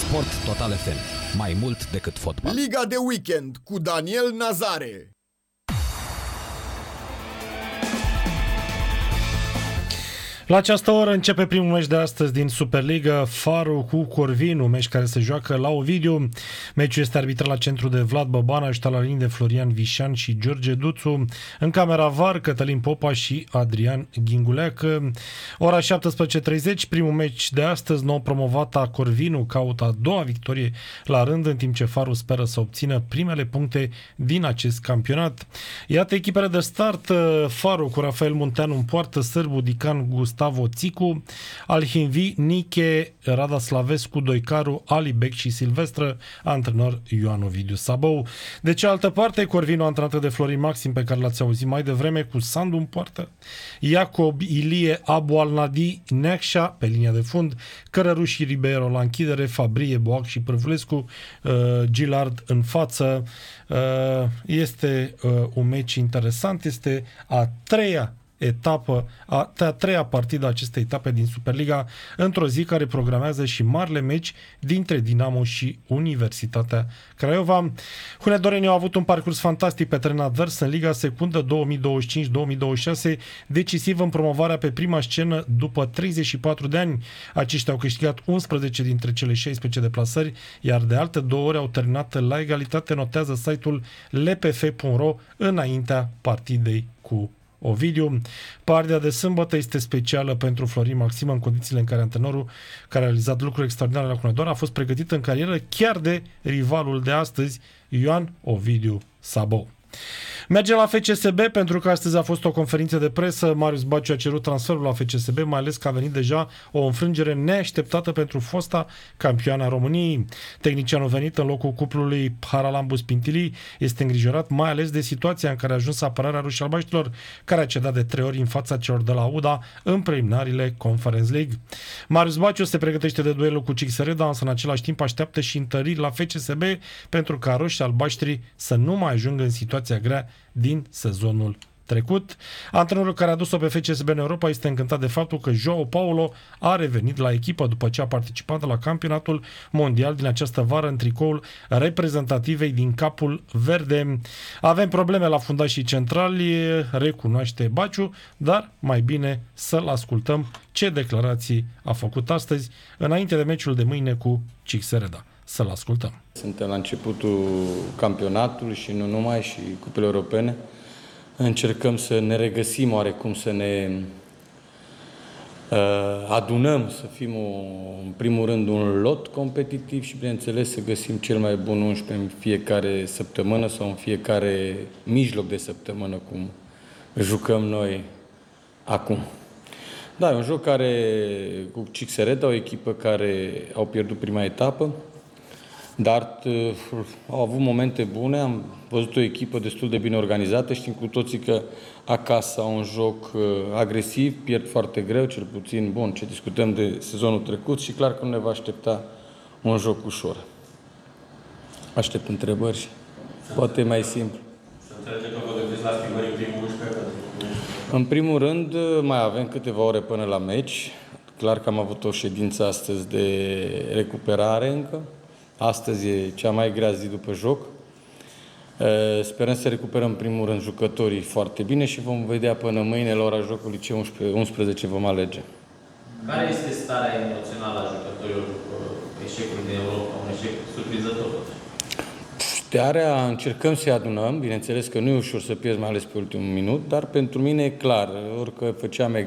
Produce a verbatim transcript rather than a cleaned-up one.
Sport Total F M. Mai mult decât fotbal. Liga de weekend cu Daniel Nazare. La această oră începe primul meci de astăzi din Superliga, Faru cu Corvinu, meci care se joacă la Ovidiu. Meciul este arbitrat la centru de Vlad Băban, ajutat la linii de Florian Vișan și George Duțu. În camera V A R, Cătălin Popa și Adrian Ghinguleacă. Ora șaptesprezece treizeci, primul meci de astăzi, nou promovata Corvinu caută a doua victorie la rând, în timp ce Faru speră să obțină primele puncte din acest campionat. Iată echipele de start: Faru cu Rafael Munteanu în poartă, sârbu Dican Gustavo Țicu, Alhinvi, Niche, Rada Slavescu, Doicaru, Ali Bec și Silvestră, antrenor Ioan Ovidiu Sabău. De cealaltă parte, Corvinu, antrenat de Florin Maxim, pe care l-ați auzit mai devreme, cu Sandu în poartă, Iacob, Ilie, Abu Al-Nadi, Neacșa pe linia de fund, Cărăru și Ribeiro la închidere, Fabrie, Boac și Prăvulescu, uh, Gilard în față. Uh, este uh, un meci interesant, este a treia etapă, a, a treia partidă a acestei etape din Superliga, într-o zi care programează și marile meci dintre Dinamo și Universitatea Craiova. Hunedorenii au avut un parcurs fantastic pe teren advers în Liga Secundă două mii douăzeci și cinci două mii douăzeci și șase, decisiv în promovarea pe prima scenă după treizeci și patru de ani. Aceștia au câștigat unsprezece dintre cele șaisprezece deplasări, iar de alte două ori au terminat la egalitate, notează site-ul l p f punct r o înaintea partidei cu Ovidiu. Partida de sâmbătă este specială pentru Florin Maxim în condițiile în care antrenorul, care a realizat lucruri extraordinare la Hunedoara, a fost pregătit în carieră chiar de rivalul de astăzi, Ioan Ovidiu Sabău. Mergem la F C S B, pentru că astăzi a fost o conferință de presă. Marius Baciu a cerut transferul la F C S B, mai ales că a venit deja o înfrângere neașteptată pentru fosta campioană a României. Tehnicianul venit în locul cuplului Haralambus Pintili este îngrijorat mai ales de situația în care a ajuns apărarea rușii albaștilor, care a cedat de trei ori în fața celor de la U D A în preliminariile Conference League. Marius Baciu se pregătește de duelul cu Cixereda, însă în același timp așteaptă și întăriri la F C S B pentru ca roșii albaștri să nu mai ajungă în situația grea din sezonul trecut. Antrenorul care a dus-o pe F C S B în Europa este încântat de faptul că João Paulo a revenit la echipă după ce a participat la campionatul mondial din această vară în tricoul reprezentativei din Capul Verde. Avem probleme la fundașii centrali, recunoaște Baciu, dar mai bine să-l ascultăm ce declarații a făcut astăzi înainte de meciul de mâine cu Cixereda. Să-l ascultăm. Suntem la începutul campionatului și nu numai, și cupele europene. Încercăm să ne regăsim oarecum, să ne uh, adunăm, să fim o, în primul rând un lot competitiv și, bineînțeles, să găsim cel mai bun unsprezece în fiecare săptămână sau în fiecare mijloc de săptămână, cum jucăm noi acum. Da, e un joc care, cu Cixereda, o echipă care au pierdut prima etapă, dar uh, au avut momente bune, am văzut o echipă destul de bine organizată, știm cu toții că acasă au un joc uh, agresiv, pierd foarte greu, cel puțin, bun, ce discutăm de sezonul trecut, și clar că nu ne va aștepta un joc ușor. Aștept întrebări și poate mai simplu. Să înțelegem că vă gândiți la schimbări în primul unsprezece? În primul rând, mai avem câteva ore până la meci. Clar că am avut o ședință astăzi de recuperare încă. Astăzi e cea mai grea zi după joc. Sperăm să recuperăm în primul rând jucătorii foarte bine și vom vedea până mâine la ora jocului ce unsprezece vom alege. Care este starea emoțională a jucătorilor după eșecul din Europa, un eșec surprinzător? Starea, încercăm să-i adunăm, bineînțeles că nu e ușor să pierzi, mai ales pe ultimul minut, dar pentru mine e clar, orică făceam